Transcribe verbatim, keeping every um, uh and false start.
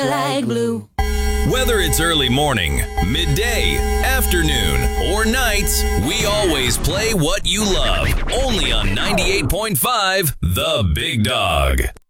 like blue. Whether it's early morning, midday, afternoon, or nights, we always play what you love. Only on ninety-eight point five The Big Dog.